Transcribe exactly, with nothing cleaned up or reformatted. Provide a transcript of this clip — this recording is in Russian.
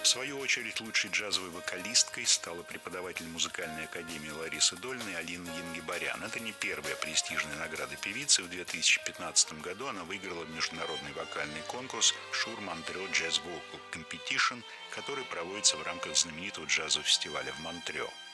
В свою очередь, лучшей джазовой вокалисткой стала преподаватель музыкальной академии Ларисы Долиной Алина Янгибарян. Это не первая престижная награда певицы. В две тысячи пятнадцатом году она выиграла международный вокальный конкурс Шур Монтрео Jazz Vocal Competition, который проводится в рамках знаменитого джазового фестиваля в Монтрео.